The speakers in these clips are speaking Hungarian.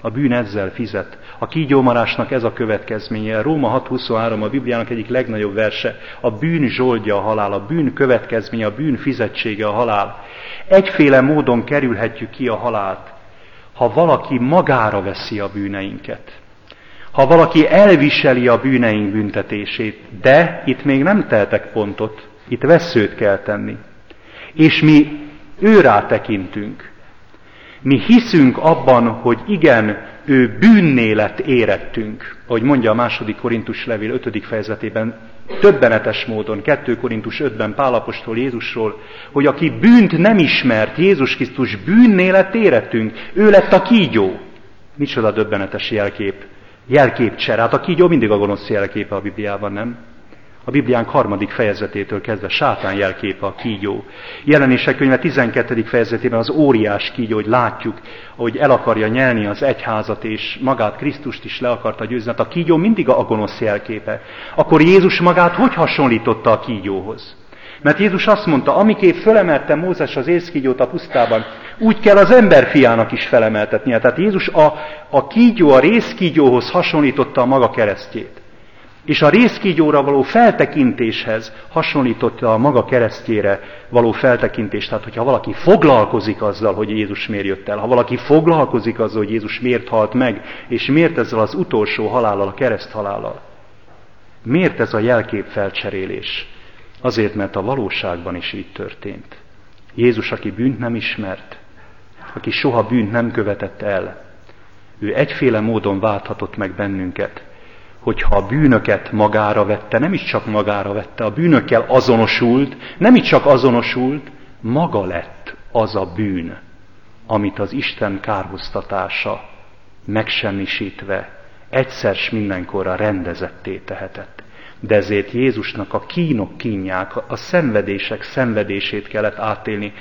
A bűn ezzel fizet. A kígyómarásnak ez a következménye. Róma 6.23 a Bibliának egyik legnagyobb verse. A bűn zsoldja a halál, a bűn következménye, a bűn fizetsége a halál. Egyféle módon kerülhetjük ki a halált, ha valaki magára veszi a bűneinket. Ha valaki elviseli a bűneink büntetését, de itt még nem tehetek pontot, itt vesszőt kell tenni. És mi őrá tekintünk. Mi hiszünk abban, hogy igen, ő bűnné lett érettünk, ahogy mondja a 2. Korintus levél 5. fejezetében, többenetes módon, 2 Korintus 5-ben Pál apostol Jézusról, hogy aki bűnt nem ismert, Jézus Krisztus bűnné lett érettünk, ő lett a kígyó. Micsoda döbbenetes jelképcsere. Hát a kígyó mindig a gonosz jelképe a Bibliában, nem? A Bibliánk 3. fejezetétől kezdve sátán jelképe a kígyó. Jelenések könyve 12. fejezetében az óriás kígyó, hogy látjuk, hogy el akarja nyelni az egyházat, és magát Krisztust is le akarta győzni. Hát a kígyó mindig a gonosz jelképe. Akkor Jézus magát hogy hasonlította a kígyóhoz? Mert Jézus azt mondta, amiképp fölemelte Mózes az észkígyót a pusztában, úgy kell az emberfiának is felemeltetnie. Tehát Jézus a kígyó, a rézkígyóhoz hasonlította a maga keresztjét. És a rézkígyóra való feltekintéshez hasonlította a maga keresztjére való feltekintést. Tehát, hogyha valaki foglalkozik azzal, hogy Jézus miért jött el, ha valaki foglalkozik azzal, hogy Jézus miért halt meg, és miért ezzel az utolsó halállal, a kereszthalállal, miért ez a jelkép felcserélés? Azért, mert a valóságban is így történt. Jézus, aki bűnt nem ismert, aki soha bűnt nem követett el, ő egyféle módon válthatott meg bennünket, hogyha a bűnöket magára vette, nem is csak magára vette, a bűnökkel azonosult, nem is csak azonosult, maga lett az a bűn, amit az Isten kárhoztatása megsemmisítve egyszer s mindenkorra rendezetté tehetett. De ezért Jézusnak a kínok kínják, a szenvedések szenvedését kellett átélni.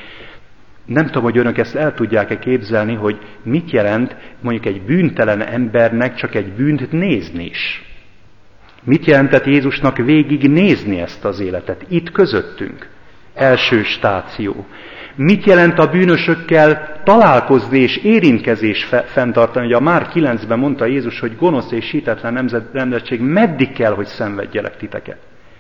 Nem tudom, hogy önök ezt el tudják-e képzelni, hogy mit jelent mondjuk egy bűntelen embernek csak egy bűnt nézni is. Mit jelentett Jézusnak végig nézni ezt az életet? Itt közöttünk. Első stáció. Mit jelent a bűnösökkel találkozni és érintkezés fenntartani? Ugye a Márk 9-ben mondta Jézus, hogy gonosz és hitetlen nemzetség, meddig kell, hogy szenvedjelek titeket?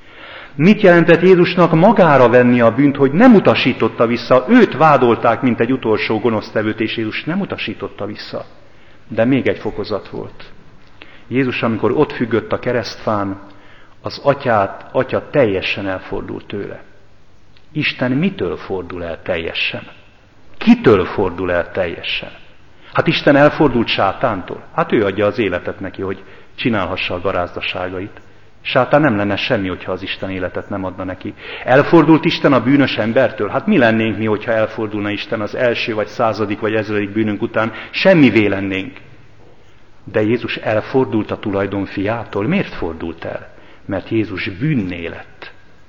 Mit jelentett Jézusnak magára venni a bűnt, hogy nem utasította vissza? Őt vádolták, mint egy utolsó gonosztevőt, és Jézus nem utasította vissza. De még egy fokozat volt. Jézus, amikor ott függött a keresztfán, az atya teljesen elfordult tőle. Isten mitől fordul el teljesen? Kitől fordul el teljesen? Hát Isten elfordult sátántól. Hát ő adja az életet neki, hogy csinálhassa a garázdaságait. Sátán nem lenne semmi, hogyha az Isten életet nem adna neki. Elfordult Isten a bűnös embertől? Hát mi lennénk mi, hogyha elfordulna Isten az első, vagy 100. vagy 1000. bűnünk után? Semmivé lennénk. De Jézus elfordult a tulajdon fiától. Miért fordult el? Mert Jézus bűnné lett.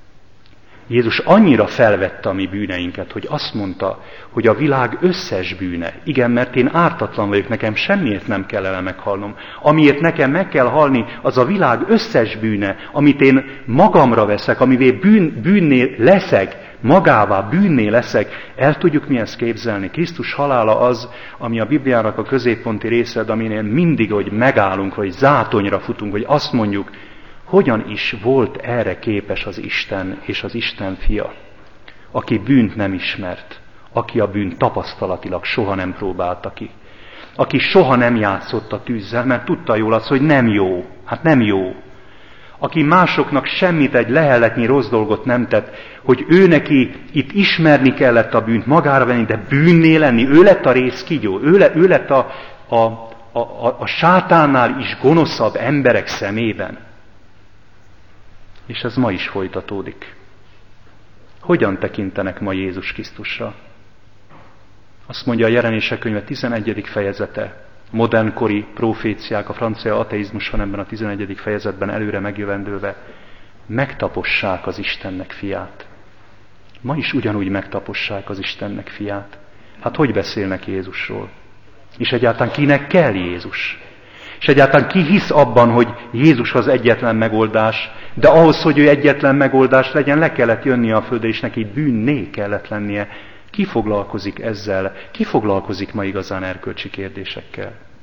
Jézus annyira felvette a mi bűneinket, hogy azt mondta, hogy a világ összes bűne, igen, mert én ártatlan vagyok, nekem semmiért nem kellene meghalnom. Amiért nekem meg kell halni, az a világ összes bűne, amit én magamra veszek, amivé bűnné leszek, magává bűnné leszek. El tudjuk mi ezt képzelni? Krisztus halála az, ami a Bibliának a középponti része, aminél mindig, hogy megállunk, vagy zátonyra futunk, hogy azt mondjuk, hogyan is volt erre képes az Isten és az Isten fia, aki bűnt nem ismert, aki a bűnt tapasztalatilag soha nem próbálta ki, aki soha nem játszott a tűzzel, mert tudta jól azt, hogy nem jó, hát nem jó, aki másoknak semmit, egy lehelletnyi rossz dolgot nem tett, hogy ő neki itt ismerni kellett a bűnt, magára venni, de bűnné lenni, ő lett a rézkígyó, ő lett a sátánnál is gonoszabb emberek szemében. És ez ma is folytatódik. Hogyan tekintenek ma Jézus Krisztusra? Azt mondja a Jelenések könyve 11. fejezete, modernkori proféciák, a francia ateizmus van ebben a 11. fejezetben előre megjövendőve, megtapossák az Istennek fiát. Ma is ugyanúgy megtapossák az Istennek fiát. Hát hogy beszélnek Jézusról? És egyáltalán kinek kell Jézus? És egyáltalán ki hisz abban, hogy Jézus az egyetlen megoldás, de ahhoz, hogy ő egyetlen megoldás legyen, le kellett jönnie a földre, és neki bűnné kellett lennie. Ki foglalkozik ezzel? Ki foglalkozik ma igazán erkölcsi kérdésekkel?